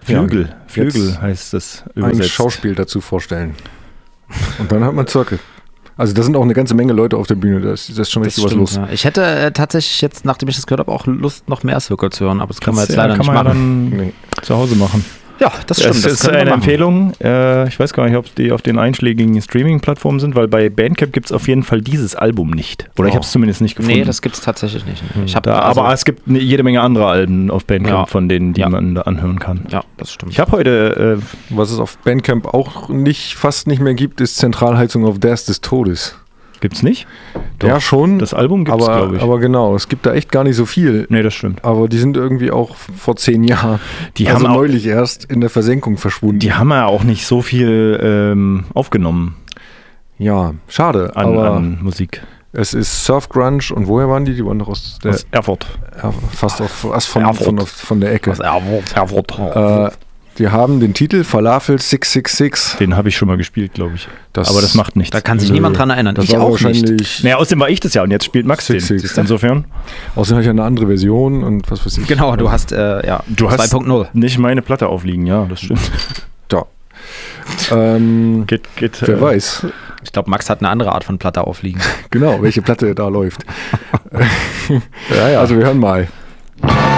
Flügel Jetzt heißt das ein übersetzt. Schauspiel dazu vorstellen. Und dann hat man Zirkel. Also da sind auch eine ganze Menge Leute auf der Bühne, da ist schon richtig was los. Ja. Ich hätte tatsächlich jetzt, nachdem ich das gehört habe, auch Lust, noch mehr Circle zu hören, aber das können wir jetzt leider nicht machen. Kann man dann zu Hause machen. Ja, das stimmt. Das ist eine Empfehlung. Ich weiß gar nicht, ob die auf den einschlägigen Streaming-Plattformen sind, weil bei Bandcamp gibt es auf jeden Fall dieses Album nicht. Oder ich habe es zumindest nicht gefunden. Nee, das gibt es tatsächlich nicht. Aber es gibt jede Menge andere Alben auf Bandcamp, von denen, die man da anhören kann. Ja, das stimmt. Ich habe heute... Was es auf Bandcamp auch fast nicht mehr gibt, ist Zentralheizung auf Ders des Todes. Gibt's nicht? Doch, ja, schon. Das Album gibt's, glaube ich. Aber genau, es gibt da echt gar nicht so viel. Nee, das stimmt. Aber die sind irgendwie auch vor 10 Jahren, haben neulich erst in der Versenkung verschwunden. Die haben ja auch nicht so viel aufgenommen. Ja, schade. An Musik. Es ist Surf Grunge und woher waren die? Die waren doch aus Erfurt. Fast von der Ecke. Aus Erfurt. Die haben den Titel Falafel 666. Den habe ich schon mal gespielt, glaube ich. Aber das macht nichts. Da kann sich niemand dran erinnern. Das ich war auch wahrscheinlich nicht. Naja, außerdem war ich das ja und jetzt spielt Max den. Insofern. Außerdem habe ich eine andere Version und was weiß ich. Genau, du hast 2.0. Nicht meine Platte aufliegen, ja, das stimmt. Da. Wer weiß. Ich glaube, Max hat eine andere Art von Platte aufliegen. Genau, welche Platte da läuft. Ja. Also wir hören mal.